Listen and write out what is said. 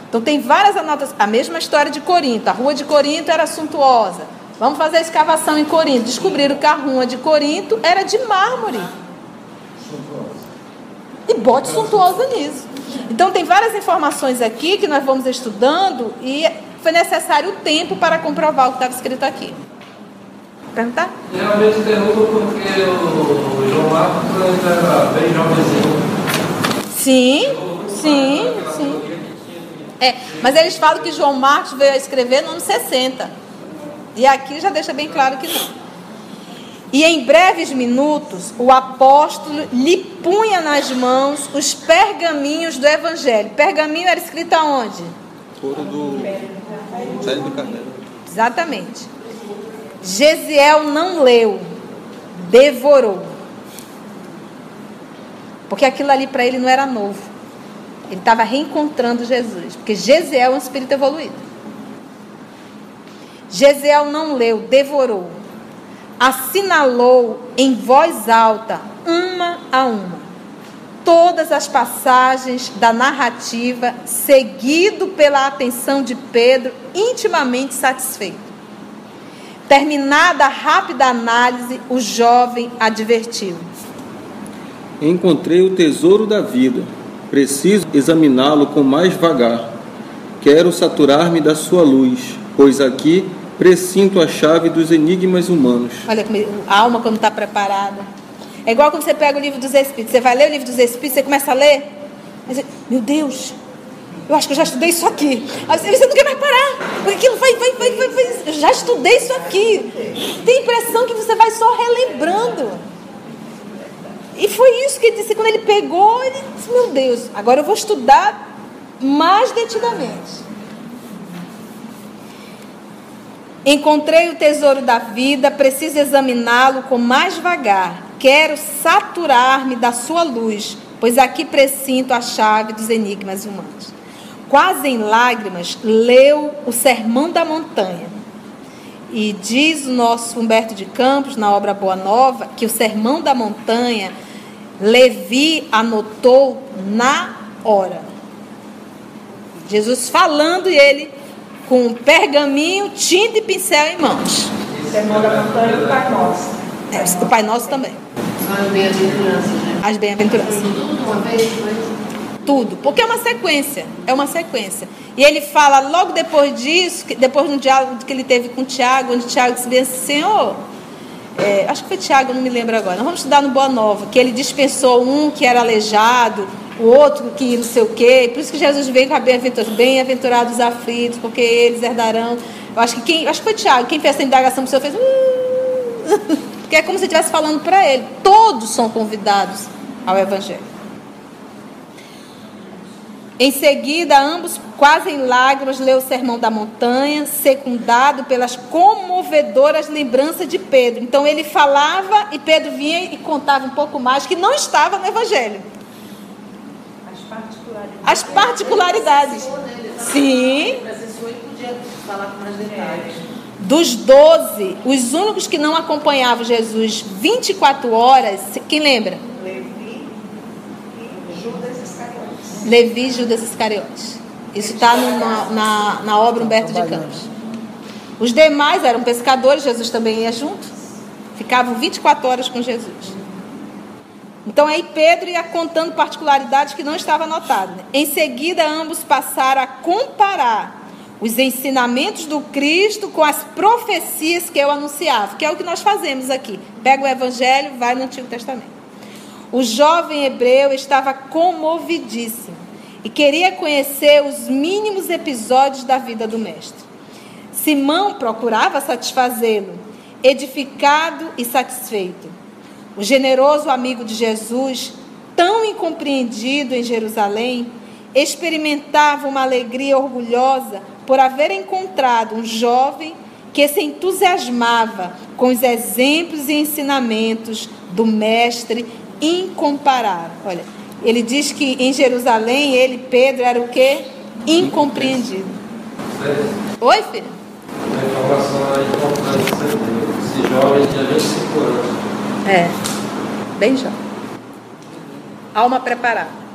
Então tem várias anotações. A mesma história de Corinto. A rua de Corinto era suntuosa. Vamos fazer a escavação em Corinto. Descobriram que a rua de Corinto era de mármore. E bote suntuosa nisso. Então tem várias informações aqui que nós vamos estudando e foi necessário o tempo para comprovar o que estava escrito aqui. Perguntar? Realmente interrompo porque o João Marcos era bem jovenzinho. Sim. Mas eles falam que João Marcos veio a escrever no ano 60. E aqui já deixa bem claro que não. E em breves minutos, o apóstolo lhe punha nas mãos os pergaminhos do Evangelho. Pergaminho era escrito aonde? Couro do Célio do Carneiro. Exatamente. Gesiel não leu, devorou. Porque aquilo ali para ele não era novo. Ele estava reencontrando Jesus. Porque Gesiel é um espírito evoluído. Gesiel não leu, devorou. Assinalou em voz alta, uma a uma, todas as passagens da narrativa, seguido pela atenção de Pedro, intimamente satisfeito. Terminada a rápida análise, o jovem advertiu: Encontrei o tesouro da vida. Preciso examiná-lo com mais vagar. Quero saturar-me da sua luz, pois aqui presinto a chave dos enigmas humanos. Olha como a alma quando está preparada. É igual quando você pega o livro dos Espíritos. Você vai ler o livro dos Espíritos, você começa a ler. Mas, meu Deus, eu acho que eu já estudei isso aqui. Aí você não quer mais parar. Porque aquilo vai. Eu já estudei isso aqui. Tem a impressão que você vai só relembrando. E foi isso que ele disse. Quando ele pegou, ele disse: meu Deus, agora eu vou estudar mais detidamente. Encontrei o tesouro da vida, preciso examiná-lo com mais vagar. Quero saturar-me da sua luz, pois aqui presinto a chave dos enigmas humanos. Quase em lágrimas, leu o Sermão da Montanha. E diz o nosso Humberto de Campos, na obra Boa Nova, que o Sermão da Montanha, Levi anotou na hora. Jesus falando e ele com pergaminho, tinta e pincel em mãos. O Sermão da Montanha e o Pai Nosso. O Pai Nosso também. As bem-aventuranças, né? As bem-aventuranças. Tudo uma vez, Tudo, porque é uma sequência. É uma sequência. E ele fala logo depois disso, depois de um diálogo que ele teve com Tiago, onde Tiago disse bem assim: Senhor, acho que foi Tiago, não me lembro agora. Nós vamos estudar no Boa Nova, que ele dispensou um que era aleijado, o outro que não sei o quê. Por isso que Jesus veio com a bem-aventurados os aflitos, porque eles herdarão. Eu acho que foi Tiago, quem fez essa indagação para o Senhor fez. Porque é como se estivesse falando para ele. Todos são convidados ao Evangelho. Em seguida, ambos, quase em lágrimas, leu o Sermão da Montanha, secundado pelas comovedoras lembranças de Pedro. Então ele falava e Pedro vinha e contava um pouco mais, que não estava no Evangelho. As particularidades. Sim. Dos 12, os únicos que não acompanhavam Jesus 24 horas, quem lembra? Levi e Judas Iscariotes. Isso está na obra Humberto de Campos. Os demais eram pescadores, Jesus também ia junto. Ficavam 24 horas com Jesus. Então aí Pedro ia contando particularidades que não estavam anotadas. Em seguida, ambos passaram a comparar os ensinamentos do Cristo com as profecias que eu anunciava, que é o que nós fazemos aqui. Pega o Evangelho, vai no Antigo Testamento. O jovem hebreu estava comovidíssimo e queria conhecer os mínimos episódios da vida do Mestre. Simão procurava satisfazê-lo, edificado e satisfeito. O generoso amigo de Jesus, tão incompreendido em Jerusalém, experimentava uma alegria orgulhosa por haver encontrado um jovem que se entusiasmava com os exemplos e ensinamentos do Mestre incomparável. Olha, ele diz que em Jerusalém, ele, Pedro, era o quê? Incompreendido. Oi, filho? A informação é importante. Esse jovem tinha 25 anos. Bem jovem. Alma preparada.